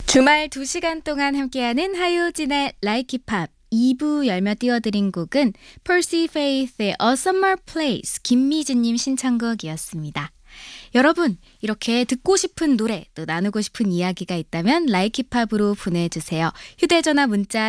주말 2시간 동안 함께하는 하효진의 Like It Pop 2부 열며 띄워드린 곡은 Percy Faith의 A Summer Place 김미진님 신청곡이었습니다. 여러분, 이렇게 듣고 싶은 노래 또 나누고 싶은 이야기가 있다면 Like It Pop으로 보내주세요. 휴대전화 문자